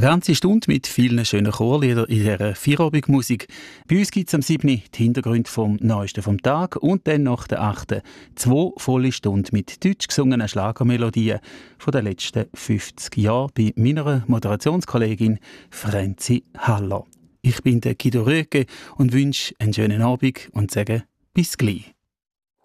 Eine ganze Stunde mit vielen schönen Chorliedern in dieser Feierabendmusik. Bei uns gibt es am 7. die Hintergründe vom Neuesten vom Tag und dann nach der 8. 2 volle Stunden mit deutsch gesungenen Schlagermelodien von den letzten 50 Jahren bei meiner Moderationskollegin Franzi Haller. Ich bin der Guido Röke und wünsche einen schönen Abend und sage bis gleich.